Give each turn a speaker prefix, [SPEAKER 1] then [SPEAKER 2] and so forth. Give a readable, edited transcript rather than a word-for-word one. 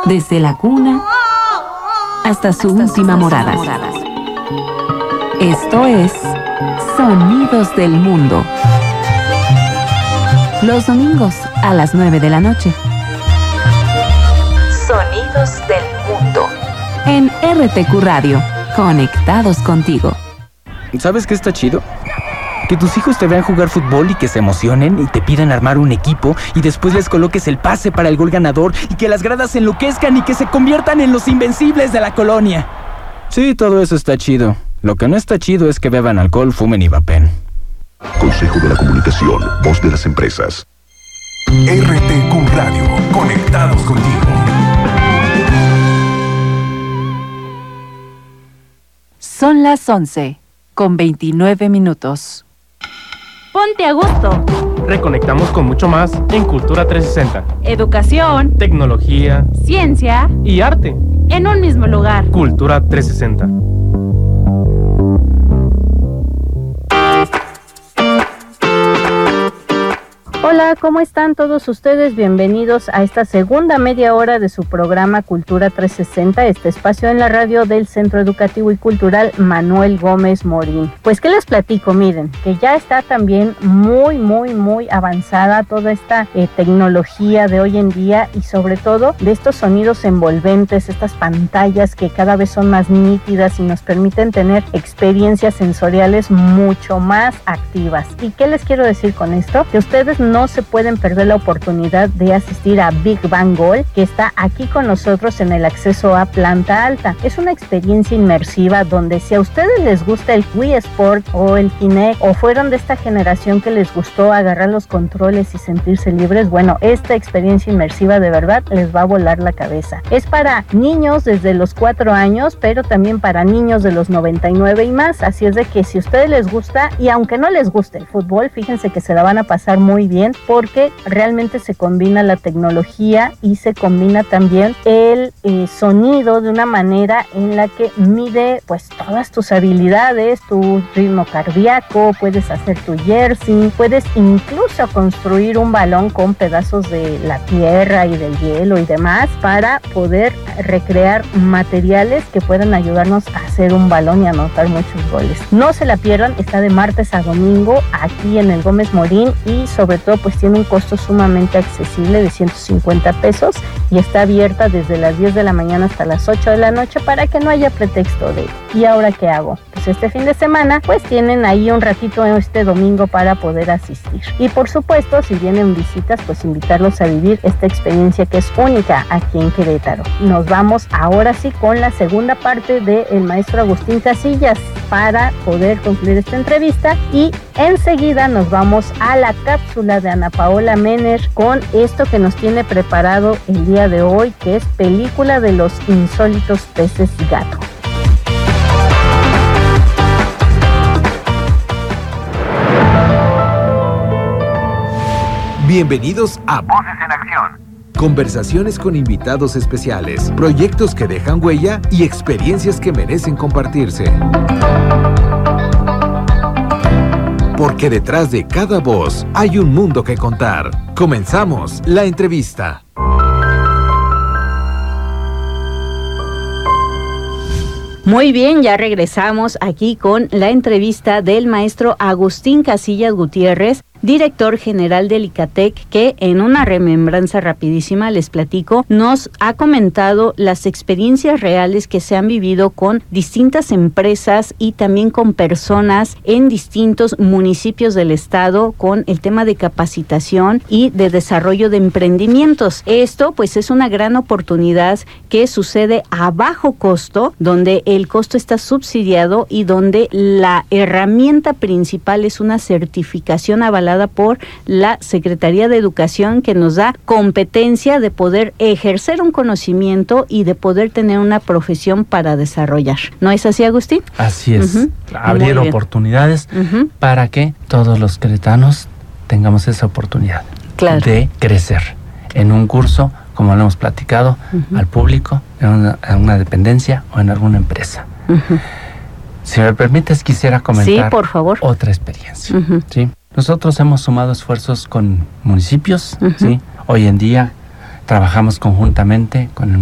[SPEAKER 1] desde la cuna hasta su última morada. Esto es Sonidos del Mundo. Los domingos a las 9 de la noche. Sonidos del Mundo. En RTQ Radio, conectados contigo.
[SPEAKER 2] ¿Sabes qué está chido? Que tus hijos te vean jugar fútbol y que se emocionen y te pidan armar un equipo y después les coloques el pase para el gol ganador y que las gradas se enloquezcan y que se conviertan en los invencibles de la colonia. Sí, todo eso está chido. Lo que no está chido es que beban alcohol, fumen y vapen.
[SPEAKER 3] Consejo de la Comunicación, voz de las empresas. RTQ Radio, conectados contigo.
[SPEAKER 1] Son las 11:29.
[SPEAKER 4] Ponte a gusto.
[SPEAKER 5] Reconectamos con mucho más en Cultura 360.
[SPEAKER 4] Educación,
[SPEAKER 5] Tecnología
[SPEAKER 4] ciencia
[SPEAKER 5] y arte.
[SPEAKER 4] en un mismo lugar.
[SPEAKER 5] Cultura 360.
[SPEAKER 4] Hola, ¿cómo están todos ustedes? Bienvenidos a esta segunda media hora de su programa Cultura 360, este espacio en la radio del Centro Educativo y Cultural Manuel Gómez Morín. Pues, ¿qué les platico? Miren, que ya está también muy avanzada toda esta tecnología de hoy en día y sobre todo de estos sonidos envolventes, estas pantallas que cada vez son más nítidas y nos permiten tener experiencias sensoriales mucho más activas. ¿Y qué les quiero decir con esto? Que ustedes no se pueden perder la oportunidad de asistir a Big Bang Golf, que está aquí con nosotros en el acceso a planta alta. Es una experiencia inmersiva donde si a ustedes les gusta el Wii Sport o el Kinect o fueron de esta generación que les gustó agarrar los controles y sentirse libres, bueno, esta experiencia inmersiva de verdad les va a volar la cabeza. Es para niños desde los 4 años, pero también para niños de los 99 y más, así es de que si a ustedes les gusta y aunque no les guste el fútbol, fíjense que se la van a pasar muy bien porque realmente se combina la tecnología y se combina también el sonido de una manera en la que mide pues todas tus habilidades, tu ritmo cardíaco, puedes hacer tu jersey, puedes incluso construir un balón con pedazos de la tierra y del hielo y demás para poder recrear materiales que puedan ayudarnos a hacer un balón y anotar muchos goles. No se la pierdan, está de martes a domingo aquí en el Gómez Morín y sobre todo pues tiene un costo sumamente accesible de 150 pesos y está abierta desde las 10 de la mañana hasta las 8 de la noche para que no haya pretexto de ¿y ahora qué hago? Pues este fin de semana pues tienen ahí un ratito este domingo para poder asistir. Y por supuesto si vienen visitas pues invitarlos a vivir esta experiencia que es única aquí en Querétaro. Nos vamos ahora sí con la segunda parte del maestro Agustín Casillas para poder concluir esta entrevista y enseguida nos vamos a la cápsula de Ana Paola Mener con esto que nos tiene preparado el día de hoy, que es película de los insólitos peces gato.
[SPEAKER 6] Bienvenidos a Voces en Acción. Conversaciones con invitados especiales, proyectos que dejan huella y experiencias que merecen compartirse. Porque detrás de cada voz hay un mundo que contar. Comenzamos la entrevista.
[SPEAKER 4] Muy bien, ya regresamos aquí con la entrevista del maestro Agustín Casillas Gutiérrez, director general del ICATEC, que en una remembranza rapidísima, les platico, nos ha comentado las experiencias reales que se han vivido con distintas empresas y también con personas en distintos municipios del estado con el tema de capacitación y de desarrollo de emprendimientos. Esto pues es una gran oportunidad que sucede a bajo costo, donde el costo está subsidiado y donde la herramienta principal es una certificación avalada por la Secretaría de Educación que nos da competencia de poder ejercer un conocimiento y de poder tener una profesión para desarrollar. ¿No es así, Agustín?
[SPEAKER 7] Así es. Abrir oportunidades para que todos los queretanos tengamos esa oportunidad de crecer en un curso, como lo hemos platicado, al público, en una dependencia o en alguna empresa. Si me permites, quisiera comentar
[SPEAKER 4] por favor.
[SPEAKER 7] Otra experiencia. ¿Sí? Nosotros hemos sumado esfuerzos con municipios. ¿Sí? Hoy en día trabajamos conjuntamente con el